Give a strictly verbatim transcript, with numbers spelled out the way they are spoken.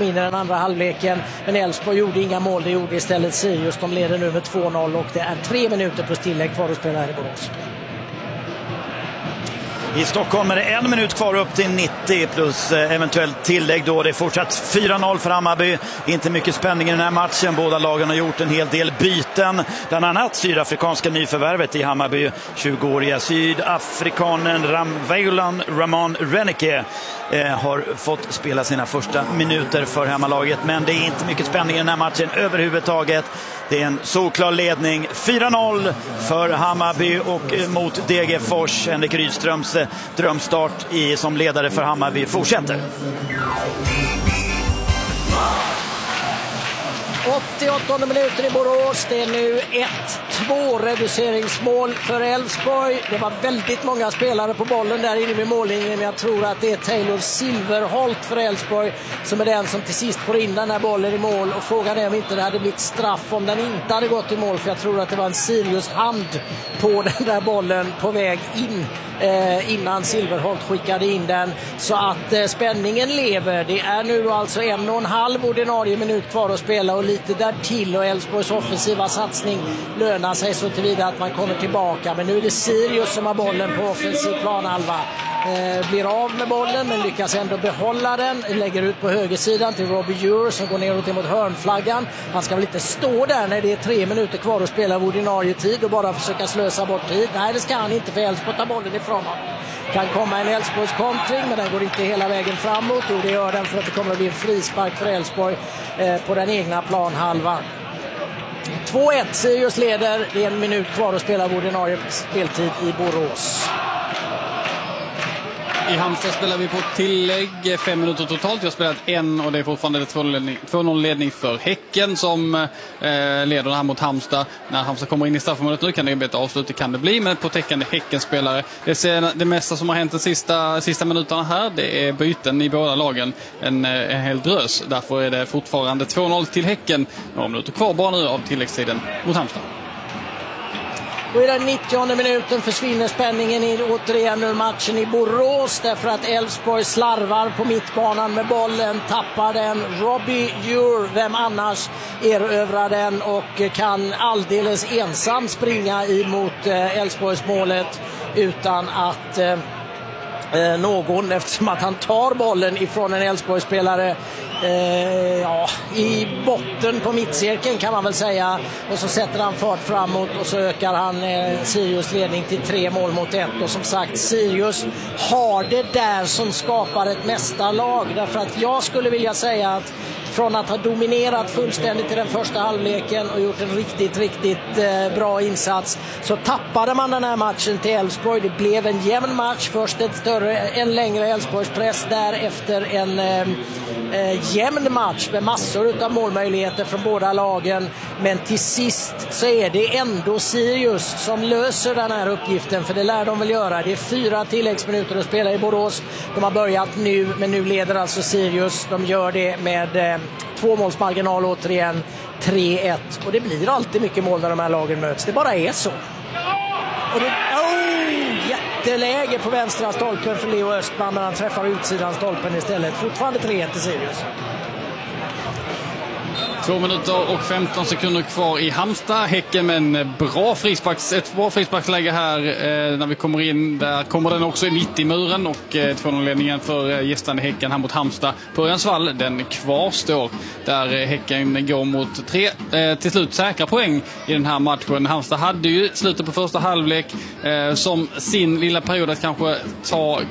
försvinner den andra halvleken. Men Elfsborg gjorde inga mål, det gjorde istället Sirius. De leder nu med två noll och det är tre minuter plus tillägg kvar att spela här i Borås. I Stockholm är det en minut kvar upp till nittio plus eventuellt tillägg då. Det är fortsatt fyra noll för Hammarby. Inte mycket spänning i den här matchen. Båda lagen har gjort en hel del byten. Bland annat sydafrikanska nyförvärvet i Hammarby. tjugoåriga sydafrikanen Ramvelan Ramon Reneke eh, har fått spela sina första minuter för hemmalaget. Men det är inte mycket spänning i den här matchen överhuvudtaget. Det är en solklar ledning. fyra noll för Hammarby och mot Degerfors. Henrik Rydströms drömstart i, som ledare för Hammarby fortsätter. åttioåttonde minuten i Borås. Det är nu ett två reduceringsmål för Elfsborg. Det var väldigt många spelare på bollen där inne vid mållinjen. Jag tror att det är Taylor Silverholt för Elfsborg som är den som till sist får in den här bollen i mål. Och frågan är om inte det hade blivit straff om den inte hade gått i mål. För jag tror att det var en Sirius hand på den där bollen på väg in eh, innan Silverholt skickade in den. Så att eh, spänningen lever. Det är nu alltså en och en halv ordinarie minut kvar att spela och lite där till, och Elfsborgs offensiva satsning lönar sig så tillvida att man kommer tillbaka. Men nu är det Sirius som har bollen på offensiv planhalva. Eh, blir av med bollen men lyckas ändå behålla den. Lägger ut på högersidan till Robbie Ure som går neråt mot hörnflaggan. Han ska väl inte stå där när det är tre minuter kvar att spela av ordinarie tid och bara försöka slösa bort tid. Nej, det ska han inte, för Elfsborg tar bollen ifrån honom. Kan komma en Elfsborgs kontring, men den går inte hela vägen framåt. Och det gör den för att det kommer att bli en frispark för Elfsborg eh, på den egna planhalvan. två ett, Sirius leder. Det är en minut kvar att spela av ordinarie speltid i Borås. I Halmstad spelar vi på tillägg, fem minuter totalt. Jag har spelat en och det är fortfarande två noll ledning för Häcken som eh, leder här mot Halmstad. När Halmstad kommer in i straffområdet nu kan det bli ett avslut, det kan det bli, men på täckande Häcken-spelare. Det, ser, det mesta som har hänt de sista, sista minuterna här, det är byten i båda lagen. En, en hel drös. Därför är det fortfarande två noll till Häcken. Några minuter kvar bara nu av tilläggstiden mot Halmstad. Och i den nittionde minuten försvinner spänningen i, återigen ur matchen i Borås, därför att Elfsborg slarvar på mittbanan med bollen, tappar den. Robbie Ure, vem annars, erövrar den och kan alldeles ensam springa emot Elfsborgs målet utan att eh, någon, eftersom att han tar bollen ifrån en Elfsborgsspelare Eh, ja, i botten på mittcirkeln kan man väl säga, och så sätter han fart framåt och så ökar han eh, Sirius ledning till tre mål mot ett. Och som sagt, Sirius har det där som skapar ett mästarlag, därför att jag skulle vilja säga att från att ha dominerat fullständigt i den första halvleken och gjort en riktigt, riktigt eh, bra insats, så tappade man den här matchen till Elfsborg. Det blev en jämn match, först ett större, en längre Elfsborgspress, därefter en eh, eh, jämn match med massor av målmöjligheter från båda lagen. Men till sist så är det ändå Sirius som löser den här uppgiften, för det lär de väl göra. Det är fyra tilläggsminuter att spela i Borås. De har börjat nu, men nu leder alltså Sirius. De gör det med eh, två målsmarginal återigen, tre ett. Och det blir alltid mycket mål när de här lagen möts. Det bara är så. Och det, oh, jätteläge på vänstra stolpen för Leo Östman, men han träffar utsidan stolpen istället. Fortfarande tre ett till Sirius. Två minuter och femton sekunder kvar i Halmstad. Häcken med en bra frisparks, ett bra frisparksläge här eh, när vi kommer in. Där kommer den också mitt i muren och eh, två noll-ledningen för eh, gästande Häcken här mot Halmstad. På Örjansvall, den kvarstår där eh, Häcken går mot tre eh, till slut säkra poäng i den här matchen. Halmstad hade ju slutet på första halvlek eh, som sin lilla period att kanske ta